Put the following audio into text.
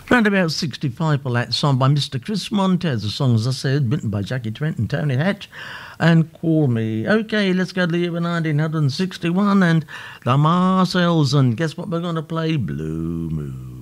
Round about 65 for that song by Mr. Chris Montez. The song, as I said, written by Jackie Trent and Tony Hatch. And Call Me. Okay, let's go to the year of 1961 and the Marcells. And guess what we're going to play? Blue Moon.